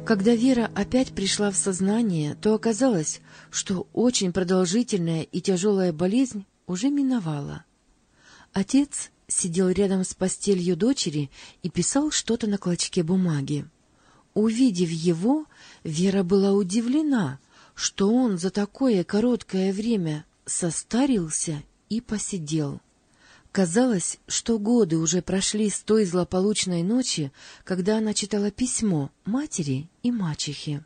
Когда Вера опять пришла в сознание, то оказалось, что очень продолжительная и тяжелая болезнь уже миновала. Отец сидел рядом с постелью дочери и писал что-то на клочке бумаги. Увидев его, Вера была удивлена, что он за такое короткое время состарился и поседел. Казалось, что годы уже прошли с той злополучной ночи, когда она читала письмо матери и мачехе.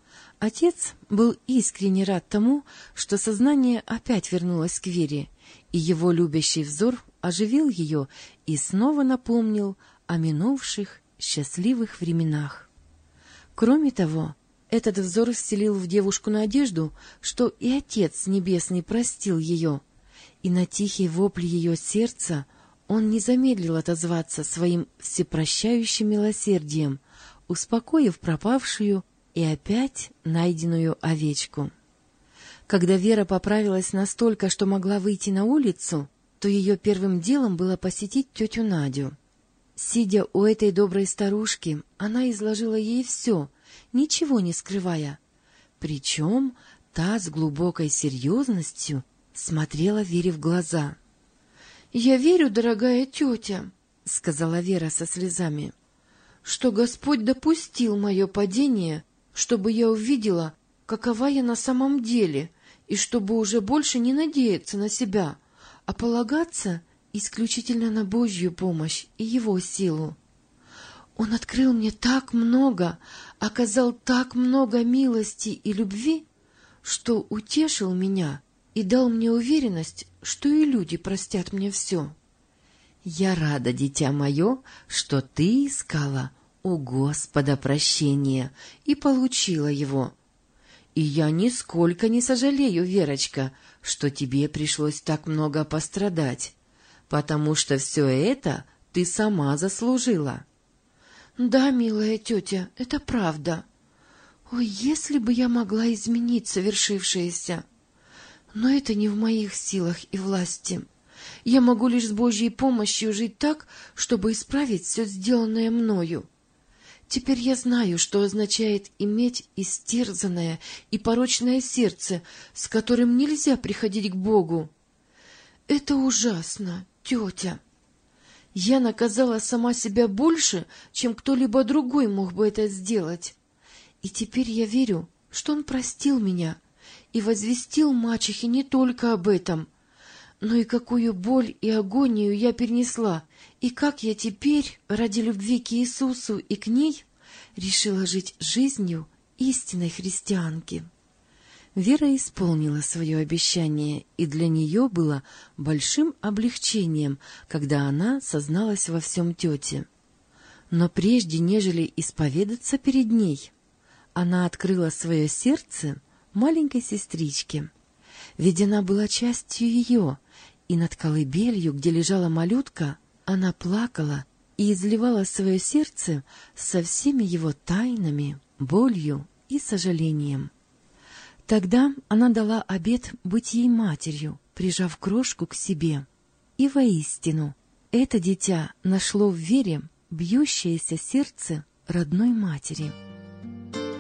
Отец был искренне рад тому, что сознание опять вернулось к Вере, и его любящий взор оживил ее и снова напомнил о минувших счастливых временах. Кроме того, этот взор вселил в девушку надежду, что и Отец Небесный простил ее, и на тихий вопль ее сердца он не замедлил отозваться своим всепрощающим милосердием, успокоив пропавшую и опять найденную овечку. Когда Вера поправилась настолько, что могла выйти на улицу, то ее первым делом было посетить тетю Надю. Сидя у этой доброй старушки, она изложила ей все, ничего не скрывая. Причем та с глубокой серьезностью смотрела Вере в глаза. — Я верю, дорогая тетя, — сказала Вера со слезами, — что Господь допустил мое падение, чтобы я увидела, какова я на самом деле, и чтобы уже больше не надеяться на себя, а полагаться исключительно на Божью помощь и Его силу. Он открыл мне так много, оказал так много милости и любви, что утешил меня и дал мне уверенность, что и люди простят мне все. Я рада, дитя мое, что ты искала у Господа прощения и получила его. И я нисколько не сожалею, Верочка, что тебе пришлось так много пострадать, потому что все это ты сама заслужила. — Да, милая тетя, это правда. Ой, если бы я могла изменить совершившееся! Но это не в моих силах и власти. Я могу лишь с Божьей помощью жить так, чтобы исправить все сделанное мною. Теперь я знаю, что означает иметь истерзанное и порочное сердце, с которым нельзя приходить к Богу. Это ужасно, тетя. Я наказала сама себя больше, чем кто-либо другой мог бы это сделать. И теперь я верю, что Он простил меня и возвестил мачехе не только об этом, но и какую боль и агонию я перенесла, и как я теперь, ради любви к Иисусу и к ней, решила жить жизнью истинной христианки. Вера исполнила свое обещание, и для нее было большим облегчением, когда она созналась во всем тете. Но прежде, нежели исповедаться перед ней, она открыла свое сердце маленькой сестричке, ведь она была частью ее, и над колыбелью, где лежала малютка, она плакала и изливала свое сердце со всеми его тайнами, болью и сожалением. Тогда она дала обет быть ей матерью, прижав крошку к себе. И воистину, это дитя нашло в Вере бьющееся сердце родной матери.